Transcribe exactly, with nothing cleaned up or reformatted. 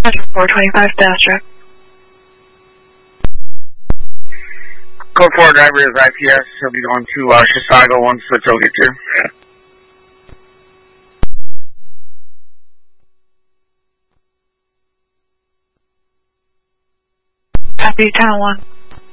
four twenty-five, Dallas Drive. Code four driver is I P S. He'll be going to uh, Chisago once the tow gets here. Copy, ten oh one.